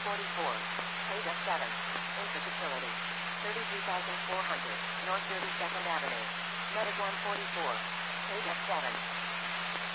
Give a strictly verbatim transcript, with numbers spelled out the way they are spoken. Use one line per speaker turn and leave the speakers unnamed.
forty-four, paid F seven, infertility, thirty-two thousand four hundred, North thirty-second Avenue, Medic one forty-four, paid F seven.